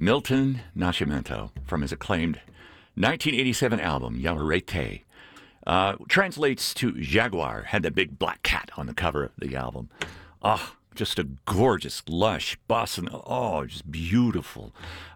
Milton Nascimento from his acclaimed 1987 album, Yamarete. Translates to Jaguar. Had that big black cat on the cover of the album. Oh, just a gorgeous, lush bossa. Oh, just beautiful.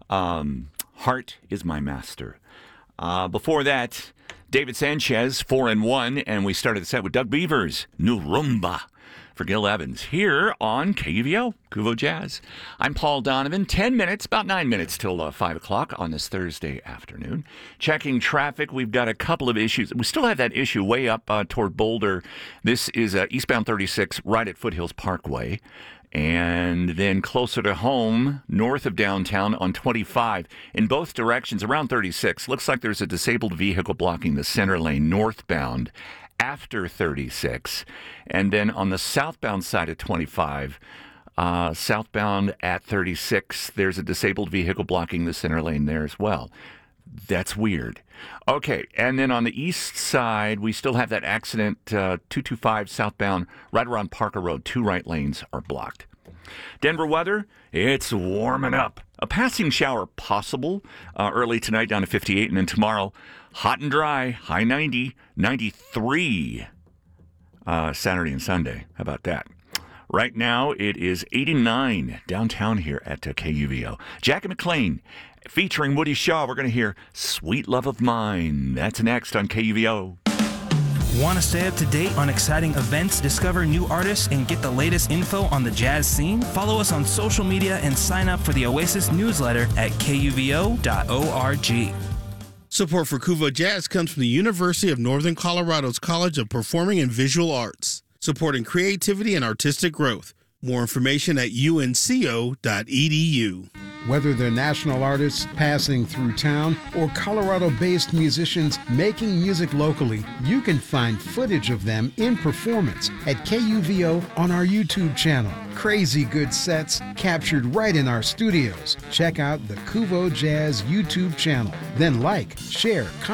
Heart is My Master. Before that, David Sanchez, 4-1, and we started the set with Doug Beavers, New Rumba for Gil Evans, here on KUVO, Kuvo Jazz. I'm Paul Donovan. 10 minutes, about 9 minutes till 5 o'clock on this Thursday afternoon. Checking traffic, we've got a couple of issues. We still have that issue way up toward Boulder. This is eastbound 36 right at Foothills Parkway. And then closer to home, north of downtown on 25, in both directions, around 36. Looks like there's a disabled vehicle blocking the center lane northbound after 36. And then on the southbound side of 25, southbound at 36, there's a disabled vehicle blocking the center lane there as well. That's weird. Okay, and then on the east side, we still have that accident, 225 southbound, right around Parker Road. 2 right lanes are blocked. Denver weather, it's warming up. A passing shower possible early tonight down to 58, and then tomorrow, hot and dry, high 90, 93 Saturday and Sunday. How about that? Right now, it is 89 downtown here at KUVO. Jackie McLean featuring Woody Shaw. We're going to hear Sweet Love of Mine. That's next on KUVO. Want to stay up to date on exciting events, discover new artists, and get the latest info on the jazz scene? Follow us on social media and sign up for the Oasis newsletter at kuvo.org. Support for Kuvo Jazz comes from the University of Northern Colorado's College of Performing and Visual Arts, supporting creativity and artistic growth. More information at unco.edu. Whether they're national artists passing through town or Colorado-based musicians making music locally, you can find footage of them in performance at KUVO on our YouTube channel. Crazy good sets captured right in our studios. Check out the Kuvo Jazz YouTube channel. Then like, share, comment.